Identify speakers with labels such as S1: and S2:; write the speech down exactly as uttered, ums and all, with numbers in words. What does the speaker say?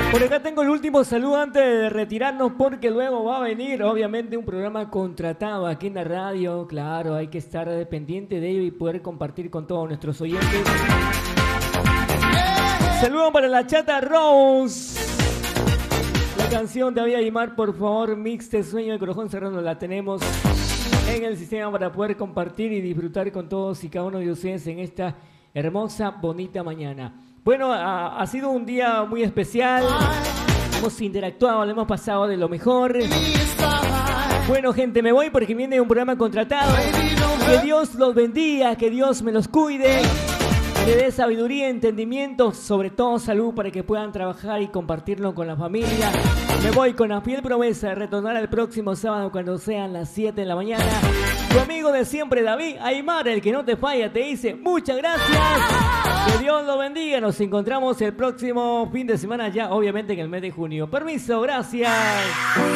S1: Por acá tengo el último saludo antes de retirarnos porque luego va a venir obviamente un programa contratado aquí en la radio. Claro, hay que estar pendiente de ello y poder compartir con todos nuestros oyentes. Saludos para la Chata Rose. La canción de David Aymar, por favor, Mix de Sueño de Corazón Serrano, la tenemos en el sistema para poder compartir y disfrutar con todos y cada uno de ustedes en esta hermosa, bonita mañana. Bueno, ha, ha sido un día muy especial. Hemos interactuado, lo hemos pasado de lo mejor. Bueno, gente, me voy porque viene un programa contratado. Que Dios los bendiga, que Dios me los cuide. Que dé sabiduría, entendimiento, sobre todo salud para que puedan trabajar y compartirlo con la familia. Me voy con la fiel promesa de retornar el próximo sábado cuando sean las siete de la mañana. Tu amigo de siempre, David Aymar, el que no te falla, te dice muchas gracias. Que Dios lo bendiga. Nos encontramos el próximo fin de semana ya, obviamente en el mes de junio. Permiso, gracias.